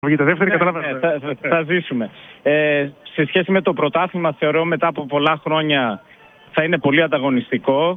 Βγείτε δεύτερη, καταλαβαίνετε. Θα ζήσουμε. Σε σχέση με το πρωτάθλημα, θεωρώ μετά από πολλά χρόνια θα είναι πολύ ανταγωνιστικό.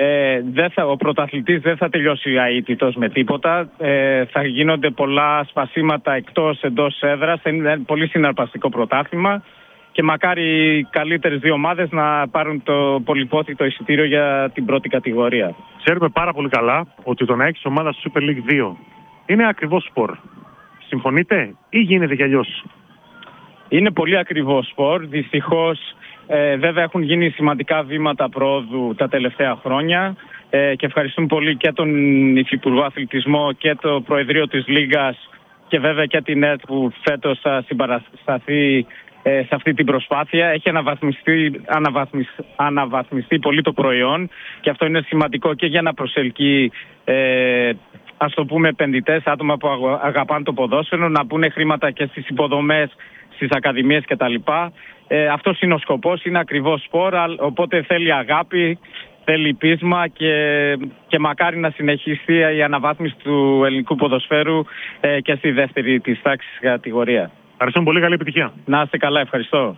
Ο πρωταθλητής δεν θα τελειώσει αίτητος με τίποτα. Θα γίνονται πολλά σπασίματα εντός έδρας. Θα είναι πολύ συναρπαστικό πρωτάθλημα. Και μακάρι οι καλύτερες δύο ομάδες να πάρουν το πολυπόθητο εισιτήριο για την πρώτη κατηγορία. Ξέρουμε πάρα πολύ καλά ότι το να έχεις ομάδα στο Super League 2 είναι ακριβώς σπορ. Συμφωνείτε ή γίνεται κι αλλιώς? Είναι πολύ ακριβό σπορ. Δυστυχώς βέβαια έχουν γίνει σημαντικά βήματα πρόοδου τα τελευταία χρόνια και ευχαριστούμε πολύ και τον Υφυπουργό Αθλητισμό και το Προεδρείο της Λίγας και βέβαια και την ΕΡΤ που φέτος θα συμπαρασταθεί σε αυτή την προσπάθεια. Έχει αναβαθμιστεί πολύ το προϊόν και αυτό είναι σημαντικό και για να προσελκύει ας το πούμε επενδυτές, άτομα που αγαπάνε το ποδόσφαιρο, να πούνε χρήματα και στις υποδομές, στις ακαδημίες κτλ. Αυτός είναι ο σκοπός, είναι ακριβώς σπορ, οπότε θέλει αγάπη, θέλει πείσμα και μακάρι να συνεχιστεί η αναβάθμιση του ελληνικού ποδοσφαίρου και στη δεύτερη της τάξης κατηγορία. Ευχαριστώ πολύ, καλή επιτυχία. Να είστε καλά, ευχαριστώ.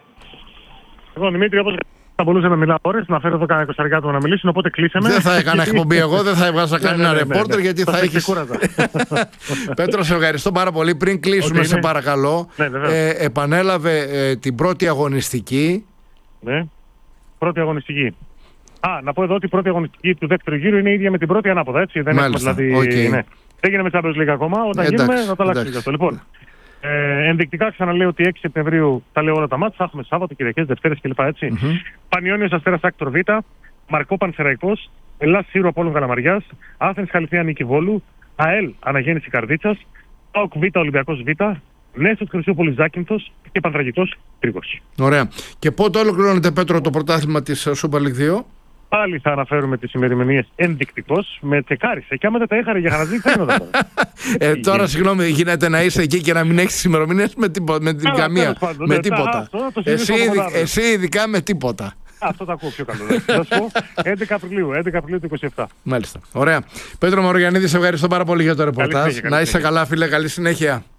Εγώ, Δημήτρη, όπως θα μπορούσα να μιλάω ώρες, να φέρω εδώ κανένα 20 άτομα να μιλήσουν, οπότε κλείσαμε. Δεν θα έκανα εκπομπή εγώ, δεν θα έβγαζα κανένα ρεπόρτερ γιατί θα έχεις... Πέτρο, σε ευχαριστώ πάρα πολύ. Πριν κλείσουμε, σε παρακαλώ, επανέλαβε την πρώτη αγωνιστική. Ναι, πρώτη αγωνιστική. Να πω εδώ ότι η πρώτη αγωνιστική του δεύτερου γύρου είναι ίδια με την πρώτη ανάποδα, έτσι. Δεν έχουμε δηλαδή. Ναι. Δεν γίνεται με Champions League ακόμα. Όταν γίνουμε, θα το αλλάξουμε αυτό. Λοιπόν. Ενδεικτικά ξαναλέω ότι 6 Σεπτεμβρίου τα λέω όλα τα μάτια. Θα έχουμε Σάββατο, Κυριακές, Δευτέρες κλπ. Πανιώνιος Αστέρας Άκτορ Β, Μαρκό Πανσεραϊκός, Ελλάς Σύρου Απόλλων Καλαμαριάς, Άθενς Χαλιθέα Νίκη Βόλου, ΑΕΛ Αναγέννηση Καρδίτσας, ΠΑΟΚ Β Ολυμπιακός Β, Νέστος Χρυσούπολης Ζάκυνθος και Πανθρακικός Τρίκος. Ωραία. Και πότε ολοκληρώνεται, Πέτρο, το πρωτάθλημα της Super League 2? Πάλι θα αναφέρουμε τις ημερομηνίες ενδεικτικώς. Με τσεκάρισε και άμα δεν τα έχαρε για χαραζή, θα είναι τώρα, συγγνώμη, γίνεται να είσαι εκεί και να μην έχεις τις ημερομηνίες με την καμία. Με τίποτα. Εσύ ειδικά με τίποτα. Αυτό το ακούω πιο καλό. Θα σου πω 11 Απριλίου του 27. Μάλιστα. Ωραία. Πέτρο Μαυρογιαννίδη, σε ευχαριστώ πάρα πολύ για το ρεπορτάζ. Να είσαι καλά, φίλε. Καλή συνέχεια.